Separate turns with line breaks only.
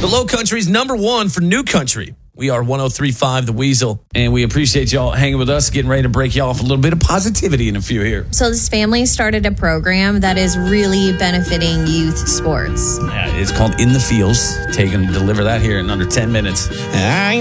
The Low Country's number one for New Country. We are 103.5 The Weasel, and we appreciate y'all hanging with us, getting ready to break you off a little bit of positivity in a few here.
So this family started a program that is really benefiting youth sports.
Yeah, it's called In the Fields. Taking to deliver that here in under 10 minutes.
I